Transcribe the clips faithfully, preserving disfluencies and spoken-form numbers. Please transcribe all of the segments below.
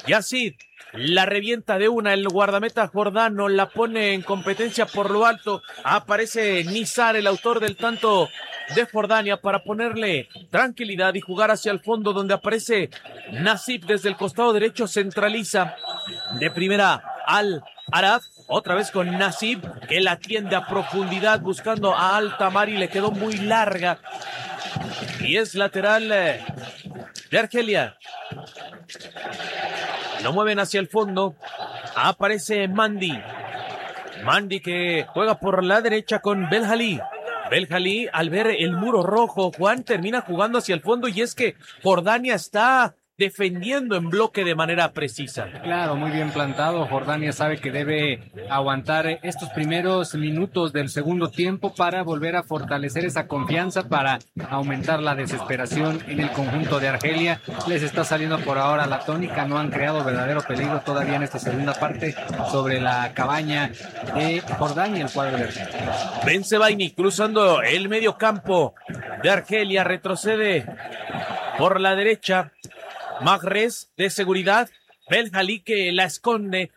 Yacid la revienta de una, el guardameta Jordano la pone en competencia por lo alto. Aparece Nizar, el autor del tanto de Jordania, para ponerle tranquilidad y jugar hacia el fondo, donde aparece Nasib desde el costado derecho, centraliza de primera al Arad, otra vez con Nasib, que la atiende a profundidad buscando a Altamari, le quedó muy larga y es lateral eh, de Argelia. Lo mueven hacia el fondo, aparece Mandi, Mandi que juega por la derecha con Belhali. Belhali, al ver el muro rojo, Juan, termina jugando hacia el fondo, y es que Jordania está defendiendo en bloque de manera precisa. Claro, muy bien plantado. Jordania sabe que debe aguantar estos primeros minutos del segundo tiempo para volver a fortalecer esa confianza, para aumentar la desesperación en el conjunto de Argelia. Les está saliendo por ahora la tónica, no han creado verdadero peligro todavía en esta segunda parte sobre la cabaña de Jordania, el cuadro de Argelia. Bensebaini cruzando el medio campo de Argelia, retrocede por la derecha. Mahrez de seguridad, Belhali que la esconde,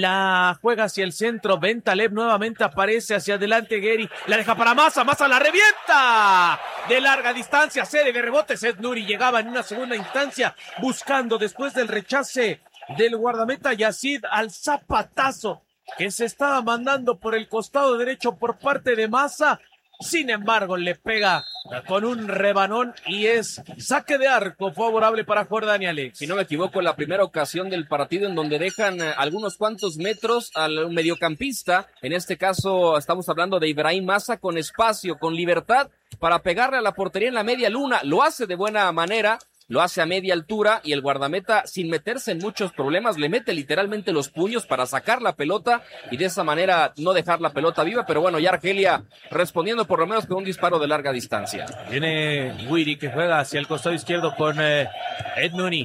la juega hacia el centro, Bentaleb nuevamente aparece hacia adelante, Geri, la deja para Massa, Massa la revienta de larga distancia, serie de rebotes, Ed Nuri llegaba en una segunda instancia buscando después del rechace del guardameta Yacid al zapatazo que se estaba mandando por el costado derecho por parte de Massa. Sin embargo, le pega con un rebanón y es saque de arco favorable para Jordania, Alex. Si no me equivoco, la primera ocasión del partido en donde dejan algunos cuantos metros al mediocampista. En este caso estamos hablando de Ibrahim Massa, con espacio, con libertad para pegarle a la portería en la media luna. Lo hace de buena manera, lo hace a media altura, y el guardameta, sin meterse en muchos problemas, le mete literalmente los puños para sacar la pelota y de esa manera no dejar la pelota viva. Pero bueno, ya Argelia respondiendo por lo menos con un disparo de larga distancia. Viene Wiri que juega hacia el costado izquierdo con eh, Ed Nuri.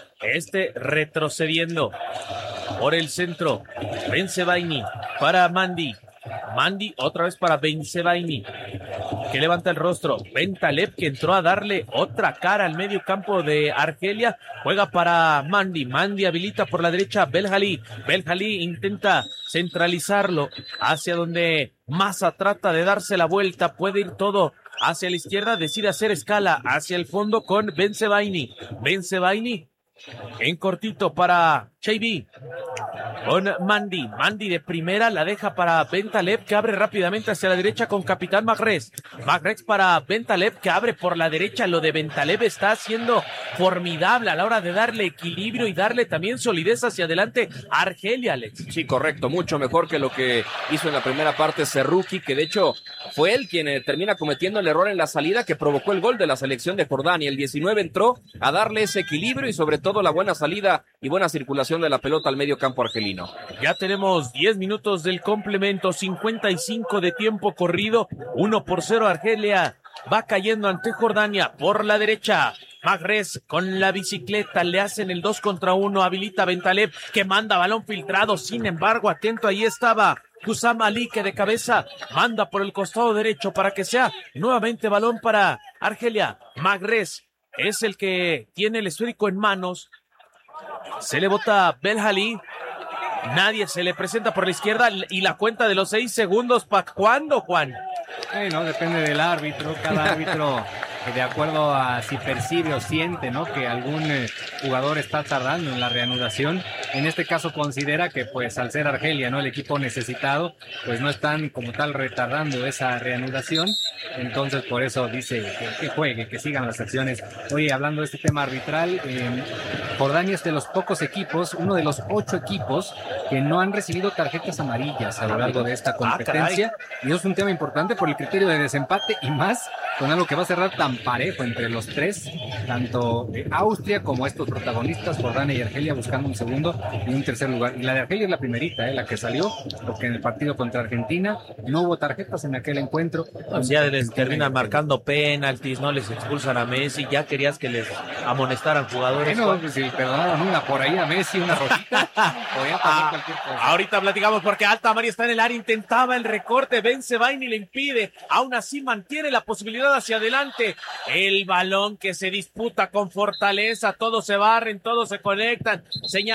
Este retrocediendo por el centro. Bensebaini para Mandi. Mandi otra vez para Bensebaini, que levanta el rostro. Bentaleb, que entró a darle otra cara al medio campo de Argelia, juega para Mandi. Mandi habilita por la derecha Belhali. Belhali intenta centralizarlo hacia donde Massa trata de darse la vuelta. Puede ir todo hacia la izquierda, decide hacer escala hacia el fondo con Bensebaini. Bensebaini en cortito para Cheibi con Mandi. Mandi de primera la deja para Bentaleb, que abre rápidamente hacia la derecha con Capitán Mahrez. Mahrez para Bentaleb, que abre por la derecha. Lo de Bentaleb está siendo formidable a la hora de darle equilibrio y darle también solidez hacia adelante a Argelia, Alex. Sí, correcto, mucho mejor que lo que hizo en la primera parte Serruki, que de hecho fue él quien eh, termina cometiendo el error en la salida que provocó el gol de la selección de Jordania. El diecinueve entró a darle ese equilibrio y sobre todo la buena salida y buena circulación de la pelota al medio campo argelino. Ya tenemos diez minutos del complemento, cincuenta y cinco de tiempo corrido, uno por cero. Argelia va cayendo ante Jordania por la derecha. Mahrez con la bicicleta, le hacen el dos contra uno, habilita Bentaleb, que manda balón filtrado. Sin embargo, atento, ahí estaba Hussam Ali, que de cabeza manda por el costado derecho para que sea nuevamente balón para Argelia. Mahrez es el que tiene el esférico en manos, se le bota Belhali. Nadie se le presenta por la izquierda y la cuenta de los seis segundos. ¿Para cuándo, Juan? Eh, no, depende del árbitro. Cada árbitro, de acuerdo a si percibe o siente, ¿no?, que algún eh, jugador está tardando en la reanudación. En este caso considera que, pues, al ser Argelia, ¿no?, el equipo necesitado, pues no están como tal retardando esa reanudación. Entonces, por eso dice que, que juegue, que sigan las acciones. Oye, hablando de este tema arbitral, eh, Jordania es de los pocos equipos, uno de los ocho equipos que no han recibido tarjetas amarillas a lo largo de esta competencia. Ah, y eso es un tema importante por el criterio de desempate, y más con algo que va a cerrar tan parejo entre los tres, tanto de Austria como estos protagonistas, Jordania y Argelia, buscando un segundo y un tercer lugar. Y la de Argelia es la primerita, eh, la que salió, porque en el partido contra Argentina no hubo tarjetas en aquel encuentro. O sea, les terminan marcando penaltis, no les expulsan a Messi. Ya querías que les amonestaran jugadores. Bueno, pues si perdonaron una por ahí a Messi, una rojita, podía pasar ah, cualquier cosa. Ahorita platicamos, porque Altamari está en el área, intentaba el recorte, Bensebaini le impide, aún así mantiene la posibilidad hacia adelante. El balón que se disputa con fortaleza, todos se barren, todos se conectan, señal